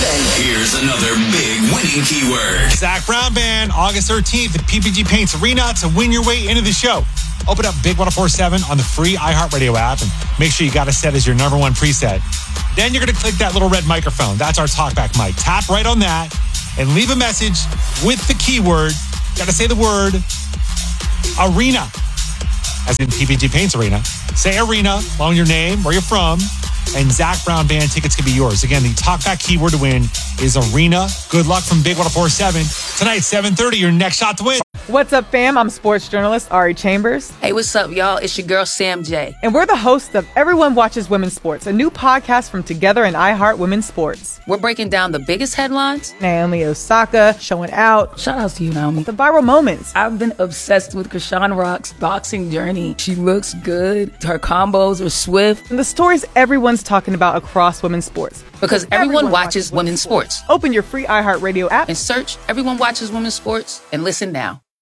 Here's another big winning keyword. Zach Brown Band, August 13th at PPG Paints Arena to win your way into the show. Open up Big 104.7 on the free iHeartRadio app and make sure you got it set as your number one preset. Then you're going to click that little red microphone. That's our talkback mic. Tap right on that and leave a message with the keyword. Got to say the word arena, as in PPG Paints Arena. Say arena, along your name, where you're from, and Zach Brown Band tickets can be yours. Again, the talkback keyword to win is arena. Good luck from Big 104.7. Tonight, 7:30, your next shot to win. What's up, fam? I'm sports journalist Ari Chambers. Hey, what's up, y'all? It's your girl, Sam J. And we're the hosts of Everyone Watches Women's Sports, a new podcast from Together and iHeart Women's Sports. We're breaking down the biggest headlines. Naomi Osaka showing out. Shout out to you, Naomi. The viral moments. I've been obsessed with Krishan Rock's boxing journey. She looks good. Her combos are swift. And the stories everyone's talking about across women's sports. Because everyone watches women's sports. Open your free iHeartRadio app and search Everyone Watches Women's Sports and listen now.